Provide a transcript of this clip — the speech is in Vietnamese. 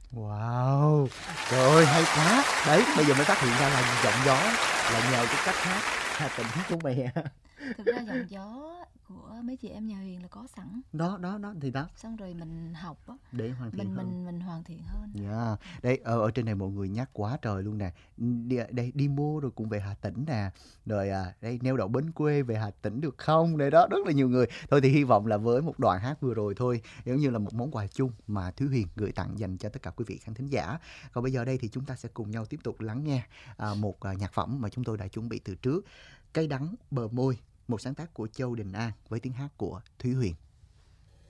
Wow! Trời ơi, hay quá! Đấy, bây giờ mới phát hiện ra là giọng gió là nhờ cái cách hát Hà Tĩnh của mẹ. Thực ra giọng gió của mấy chị em nhà Huyền là có sẵn, Đó, thì đó, xong rồi mình học á, để hoàn thiện mình hơn. mình mình hoàn thiện hơn. Yeah. Đây, ở trên này mọi người nhắc quá trời luôn nè. Đi mua rồi cũng về Hà Tĩnh nè. Rồi đây neo đậu bến quê về Hà Tĩnh được không? Đây đó, rất là nhiều người. Thôi thì hy vọng là với một đoạn hát vừa rồi thôi, giống như là một món quà chung mà Thúy Huyền gửi tặng dành cho tất cả quý vị khán thính giả. Còn bây giờ đây thì chúng ta sẽ cùng nhau tiếp tục lắng nghe một nhạc phẩm mà chúng tôi đã chuẩn bị từ trước. Cây đắng bờ môi, một sáng tác của Châu Đình An với tiếng hát của Thúy Huyền.